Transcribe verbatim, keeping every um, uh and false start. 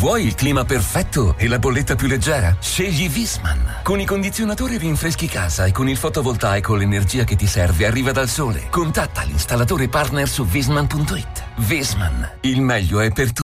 Vuoi il clima perfetto e la bolletta più leggera? Scegli Viessmann. Con i condizionatori rinfreschi casa e con il fotovoltaico l'energia che ti serve arriva dal sole. Contatta l'installatore partner su viessmann punto it. Viessmann, il meglio è per tutti.